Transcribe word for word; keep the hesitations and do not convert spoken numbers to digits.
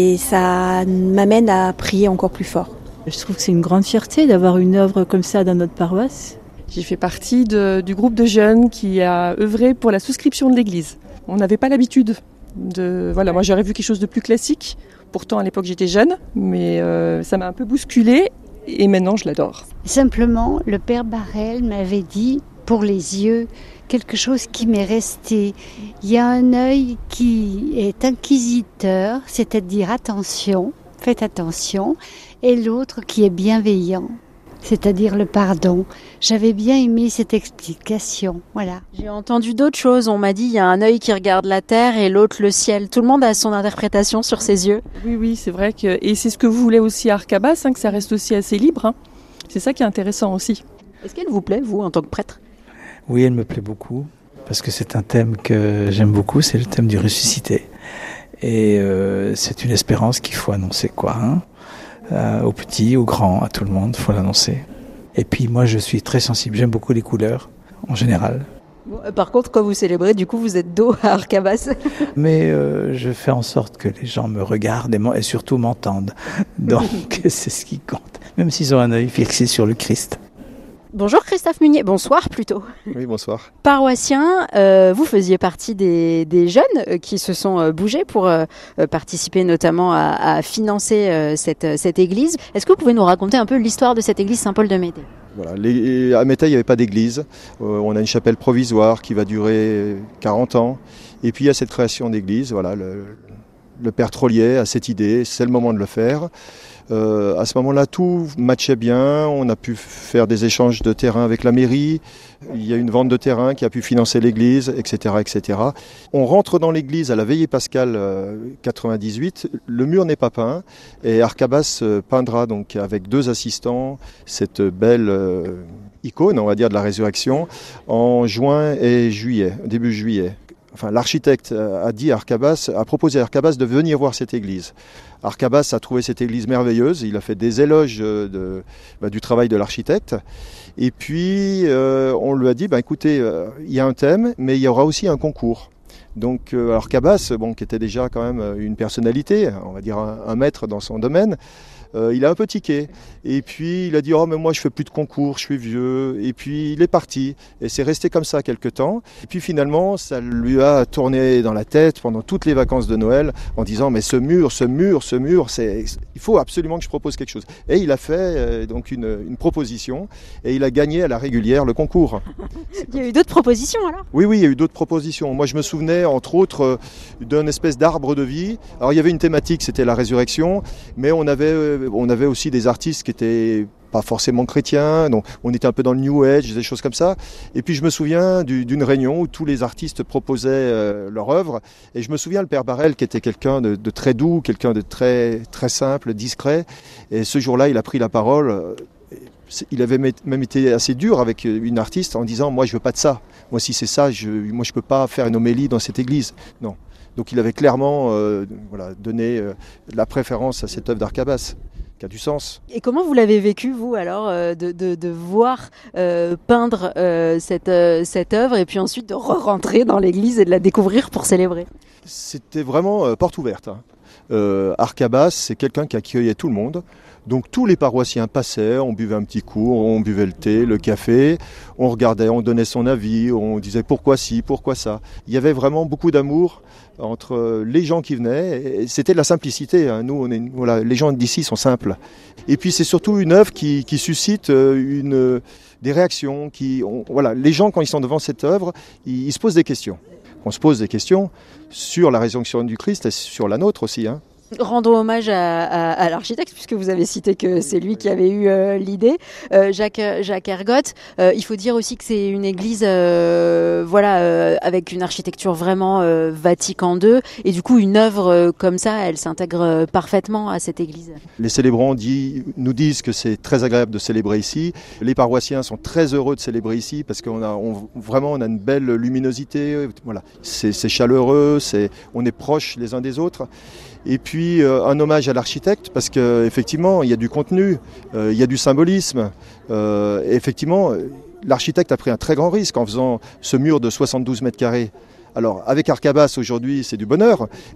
Et ça m'amène à prier encore plus fort. Je trouve que c'est une grande fierté d'avoir une œuvre comme ça dans notre paroisse. J'ai fait partie de, du groupe de jeunes qui a œuvré pour la souscription de l'église. On n'avait pas l'habitude de... Voilà, moi j'aurais vu quelque chose de plus classique. Pourtant à l'époque j'étais jeune, mais euh, ça m'a un peu bousculée et maintenant je l'adore. Simplement, le père Barrel m'avait dit, pour les yeux, quelque chose qui m'est resté. Il y a un œil qui est inquisiteur, c'est-à-dire attention, faites attention, et l'autre qui est bienveillant, c'est-à-dire le pardon. J'avais bien aimé cette explication, voilà. J'ai entendu d'autres choses, on m'a dit il y a un œil qui regarde la terre et l'autre le ciel. Tout le monde a son interprétation sur ses yeux. Oui, oui, c'est vrai que... Et c'est ce que vous voulez aussi à Arcabas, hein, que ça reste aussi assez libre. Hein. C'est ça qui est intéressant aussi. Est-ce qu'elle vous plaît, vous, en tant que prêtre ? Oui, elle me plaît beaucoup, parce que c'est un thème que j'aime beaucoup, c'est le thème du ressuscité. Et euh, c'est une espérance qu'il faut annoncer, quoi, hein, euh, aux petits, aux grands, à tout le monde, il faut l'annoncer. Et puis moi, je suis très sensible, j'aime beaucoup les couleurs, en général. Bon, par contre, quand vous célébrez, du coup, vous êtes dos à Arcabas. Mais euh, je fais en sorte que les gens me regardent et, et surtout m'entendent. Donc, c'est ce qui compte, même s'ils ont un œil fixé sur le Christ. Bonjour Christophe Munier, bonsoir plutôt. Oui, bonsoir. Paroissien, euh, vous faisiez partie des, des jeunes qui se sont euh, bougés pour euh, participer notamment à, à financer euh, cette, cette église. Est-ce que vous pouvez nous raconter un peu l'histoire de cette église Saint-Paul-de-Médée ? Voilà, les, à Métail, il n'y avait pas d'église. Euh, on a une chapelle provisoire qui va durer quarante ans. Et puis il y a cette création d'église. Voilà, le, le père Trollier a cette idée, c'est le moment de le faire. Euh, à ce moment-là, tout matchait bien. On a pu faire des échanges de terrain avec la mairie. Il y a une vente de terrain qui a pu financer l'église, et cetera, et cetera. On rentre dans l'église à la veillée pascale euh, quatre-vingt-dix-huit. Le mur n'est pas peint et Arcabas euh, peindra donc avec deux assistants cette belle euh, icône, on va dire, de la résurrection en juin et juillet, début juillet. Enfin, l'architecte a dit à Arcabas, a proposé à Arcabas de venir voir cette église. Arcabas a trouvé cette église merveilleuse, il a fait des éloges de, bah, du travail de l'architecte. Et puis, euh, on lui a dit, bah, écoutez, euh, il y a un thème, mais il y aura aussi un concours. Donc, euh, Arcabas, bon, qui était déjà quand même une personnalité, on va dire un, un maître dans son domaine, Euh, il a un peu tiqué. Et puis il a dit « Oh mais moi je fais plus de concours, je suis vieux ». Et puis il est parti. Et c'est resté comme ça quelques temps. Et puis finalement ça lui a tourné dans la tête pendant toutes les vacances de Noël en disant « Mais ce mur, ce mur, ce mur, c'est... il faut absolument que je propose quelque chose ». Et il a fait euh, donc une, une proposition et il a gagné à la régulière le concours. Il y a eu d'autres propositions alors ? Oui, oui, il y a eu d'autres propositions. Moi je me souvenais entre autres euh, d'un espèce d'arbre de vie. Alors il y avait une thématique, c'était la résurrection, mais on avait... Euh, On avait aussi des artistes qui étaient pas forcément chrétiens, donc on était un peu dans le New Age, des choses comme ça. Et puis je me souviens du, d'une réunion où tous les artistes proposaient euh, leur œuvre. Et je me souviens le père Barrel qui était quelqu'un de, de très doux, quelqu'un de très, très simple, discret. Et ce jour-là, il a pris la parole. Il avait même été assez dur avec une artiste en disant « Moi, je veux pas de ça. Moi, si c'est ça, je, moi, je peux pas faire une homélie dans cette église. » Non. Donc il avait clairement euh, voilà, donné euh, la préférence à cette œuvre d'Arcabas, qui a du sens. Et comment vous l'avez vécu, vous, alors, euh, de, de, de voir euh, peindre euh, cette, euh, cette œuvre et puis ensuite de re-rentrer dans l'église et de la découvrir pour célébrer ? C'était vraiment euh, porte ouverte. Hein. Euh, Arcabas, c'est quelqu'un qui accueillait tout le monde. Donc tous les paroissiens passaient, on buvait un petit coup, on buvait le thé, le café, on regardait, on donnait son avis, on disait pourquoi ci, pourquoi ça. Il y avait vraiment beaucoup d'amour entre les gens qui venaient, et c'était de la simplicité. Hein. Nous, on est, voilà, les gens d'ici sont simples. Et puis c'est surtout une œuvre qui, qui suscite une, des réactions. Qui, on, voilà, les gens, quand ils sont devant cette œuvre, ils, ils se posent des questions. On se pose des questions sur la résurrection du Christ et sur la nôtre aussi, hein. Rendons hommage à, à, à l'architecte, puisque vous avez cité que c'est lui qui avait eu euh, l'idée, euh, Jacques, Jacques Ergotte. Euh, il faut dire aussi que c'est une église euh, voilà, euh, avec une architecture vraiment euh, Vatican deux, et du coup une œuvre euh, comme ça, elle s'intègre euh, parfaitement à cette église. Les célébrants dit, nous disent que c'est très agréable de célébrer ici. Les paroissiens sont très heureux de célébrer ici, parce qu'on a on, vraiment on a une belle luminosité, voilà. c'est, c'est chaleureux, c'est, on est proches les uns des autres. Et puis euh, un hommage à l'architecte parce qu'effectivement il y a du contenu, euh, il y a du symbolisme. Euh, et effectivement, l'architecte a pris un très grand risque en faisant ce mur de soixante-douze mètres carrés. Alors avec Arcabas aujourd'hui c'est du bonheur,